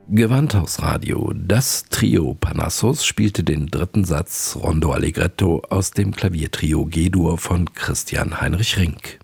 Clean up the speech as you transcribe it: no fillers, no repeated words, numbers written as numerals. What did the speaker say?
Gewandhausradio. Das Trio Parnassus spielte den dritten Satz Rondo Allegretto aus dem Klaviertrio G-Dur von Christian Heinrich Rinck.